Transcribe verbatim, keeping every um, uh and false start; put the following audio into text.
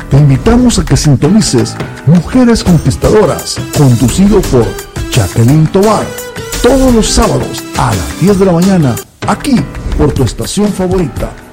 Te invitamos a que sintonices Mujeres Conquistadoras, conducido por Jacqueline Tovar, todos los sábados a las diez de la mañana, aquí por tu estación favorita,